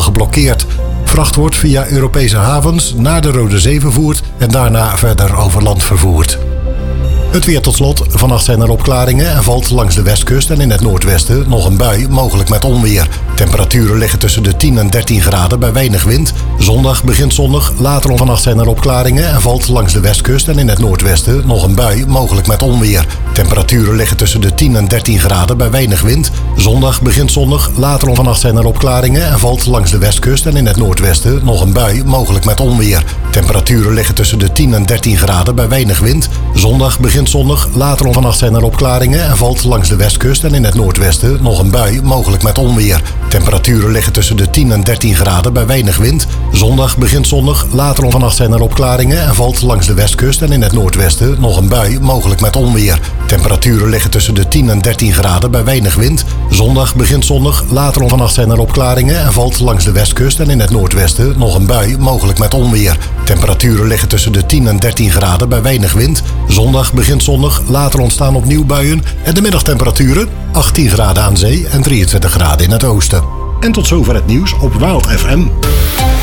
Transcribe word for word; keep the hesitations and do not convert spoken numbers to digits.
geblokkeerd. Vracht wordt via Europese havens naar de Rode Zee vervoerd en daarna verder over land vervoerd. Het weer tot slot. Vannacht zijn er opklaringen en valt langs de westkust en in het noordwesten nog een bui, mogelijk met onweer. Temperaturen liggen tussen de tien en dertien graden bij weinig wind. Zondag begint zonnig, later op vannacht zijn er opklaringen en valt langs de westkust en in het noordwesten nog een bui, mogelijk met onweer. Temperaturen liggen tussen de tien en dertien graden bij weinig wind. Zondag begint zonnig, later op vannacht zijn er opklaringen en valt langs de westkust en in het noordwesten nog een bui, mogelijk met onweer. Temperaturen liggen tussen de tien en dertien graden bij weinig wind. Zondag begint zonnig, later op vannacht zijn er opklaringen en valt langs de westkust en in het noordwesten nog een bui, mogelijk met onweer. Temperaturen liggen tussen de tien en dertien graden bij weinig wind. Zondag begint zonnig, later op vannacht zijn er opklaringen en valt langs de westkust en in het noordwesten nog een bui, mogelijk met onweer. Temperaturen liggen tussen de tien en dertien graden bij weinig wind. Zondag begint zonnig, later op vannacht zijn er opklaringen en valt langs de westkust en in het noordwesten nog een bui, mogelijk met onweer. Temperaturen liggen tussen de tien en dertien graden bij weinig wind. Zondag begint zonnig, later ontstaan opnieuw buien en de middagtemperaturen achttien graden aan zee en drieëntwintig graden in het oosten. En tot zover het nieuws op Wild F M.